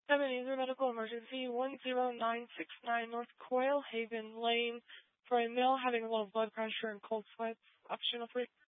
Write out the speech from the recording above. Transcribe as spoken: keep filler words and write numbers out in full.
Ebenezer Medical Emergency, one zero nine six nine North Coyle Haven Lane, for a male having low blood pressure and cold sweats. Optional three.